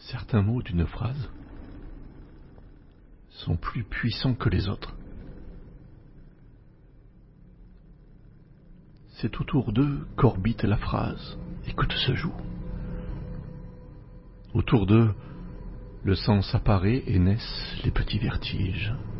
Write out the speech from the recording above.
Certains mots d'une phrase sont plus puissants que les autres. C'est autour d'eux qu'orbite la phrase et que tout se joue. Autour d'eux, le sens apparaît et naissent les petits vertiges.